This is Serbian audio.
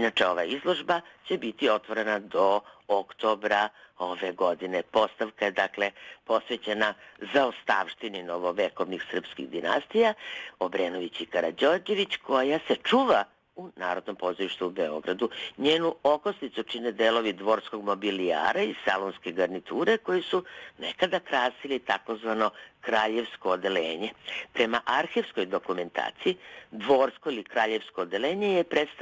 Inače, ova izložba će biti otvorena do oktobra ove godine. Postavka je dakle posvećena zaostavštini novovekovnih srpskih dinastija Obrenović i Karađorđević, koja se čuva u Narodnom pozorištu u Beogradu. Njenu okosnicu čine delovi dvorskog mobilijara i salonske garniture koji su nekada krasili takozvano kraljevsko odelenje. Prema arhivskoj dokumentaciji, dvorsko ili kraljevsko odelenje je predstavljeno